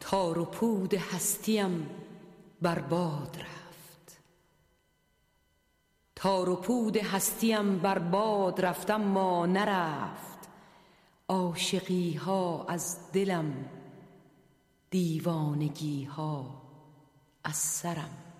تار و پود هستیم بر باد رفت. تار و پود هستیم بر باد رفت، اما نرفت عاشقی ها از دلم، دیوانگی ها از سرم.